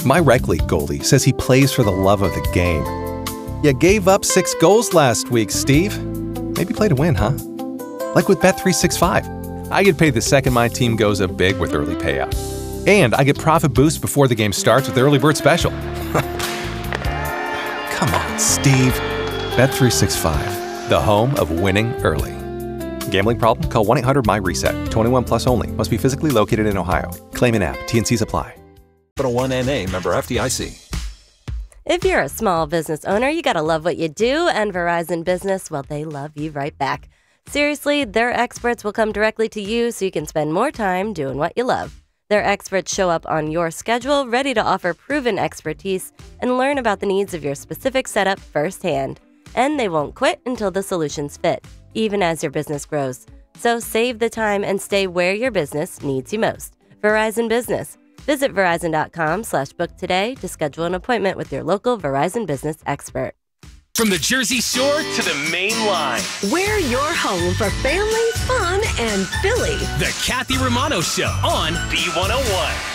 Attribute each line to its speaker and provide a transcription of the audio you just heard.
Speaker 1: My rec league goalie says he plays for the love of the game. You gave up 6 goals last week, Steve. Maybe play to win, huh? Like with Bet365. I get paid the second my team goes up big with early payout. And I get profit boosts before the game starts with Early Bird Special. Come on, Steve. Bet365, the home of winning early. Gambling problem? Call 1-800-MY-RESET. 21 plus only. Must be physically located in Ohio. Claim in app. T&Cs apply.
Speaker 2: 101NA, member FDIC.
Speaker 3: If you're a small business owner, you gotta love what you do, and Verizon Business, well, they love you right back. Seriously, their experts will come directly to you so you can spend more time doing what you love. Their experts show up on your schedule, ready to offer proven expertise and learn about the needs of your specific setup firsthand. And they won't quit until the solutions fit, even as your business grows. So save the time and stay where your business needs you most. Verizon Business. Visit Verizon.com/book today to schedule an appointment with your local Verizon Business expert.
Speaker 4: From the Jersey Shore to the main line.
Speaker 5: We're your home for family, fun, and Philly.
Speaker 4: The Kathy Romano Show on B101.